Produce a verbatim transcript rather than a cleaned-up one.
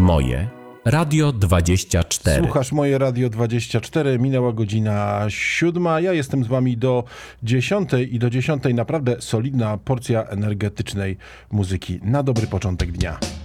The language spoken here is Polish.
Moje Radio dwadzieścia cztery. Słuchasz Moje Radio dwadzieścia cztery, minęła godzina siódma. Ja jestem z wami do dziesiątej i do dziesiątej naprawdę solidna porcja energetycznej muzyki na dobry początek dnia.